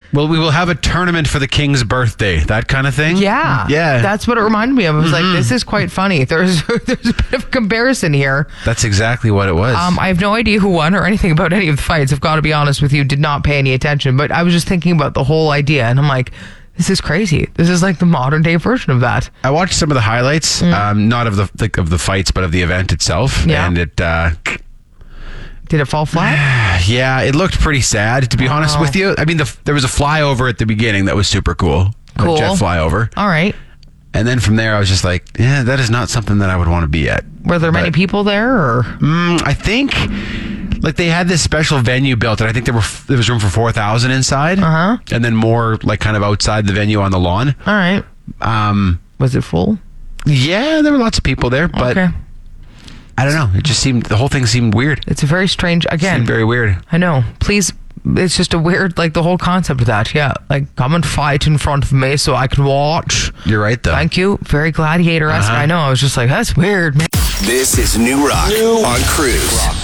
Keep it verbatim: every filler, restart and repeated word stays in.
Well, we will have a tournament for the king's birthday, that kind of thing. Yeah. Yeah. That's what it reminded me of. I was mm-hmm. like, this is quite funny. There's there's a bit of a comparison here. That's exactly what it was. Um, I have no idea who won or anything about any of the fights. I've got to be honest with you, did not pay any attention. But I was just thinking about the whole idea, and I'm like, this is crazy. This is like the modern day version of that. I watched some of the highlights, mm. um, not of the like, of the fights, but of the event itself. Yeah. And it... Uh, Did it fall flat? Yeah, it looked pretty sad, to be oh. honest with you. I mean, the, there was a flyover at the beginning that was super cool. Cool. A jet flyover. All right. And then from there, I was just like, yeah, that is not something that I would want to be at. Were there but, many people there? Or? Mm, I think, like, they had this special venue built, and I think there were there was room for four thousand inside. Uh-huh. And then more, like, kind of outside the venue on the lawn. All right. Um, was it full? Yeah, there were lots of people there, but... Okay. I don't know. It just seemed, the whole thing seemed weird. It's a very strange, again. It seemed very weird. I know. Please, it's just a weird, like the whole concept of that. Yeah. Like, come and fight in front of me so I can watch. You're right, though. Thank you. Very gladiator-esque. Uh-huh. I know. I was just like, that's weird, man. This is New Rock New on Cruise. Rock.